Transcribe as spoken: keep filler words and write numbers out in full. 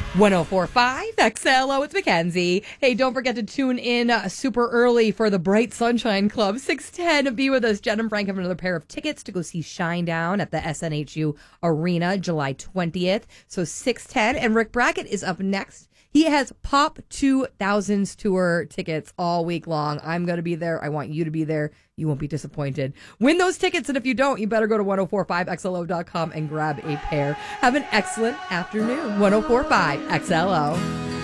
one oh four point five X L O, it's Mackenzie. Hey, don't forget to tune in uh, super early for the Bright Sunshine Club. six ten, be with us. Jen and Frank have another pair of tickets to go see Shinedown at the S N H U Arena July twentieth. So six ten, and Rick Brackett is up next. He has Pop two thousands tour tickets all week long. I'm going to be there. I want you to be there. You won't be disappointed. Win those tickets, and if you don't, you better go to ten forty-five X L O dot com and grab a pair. Have an excellent afternoon. ten forty-five X L O.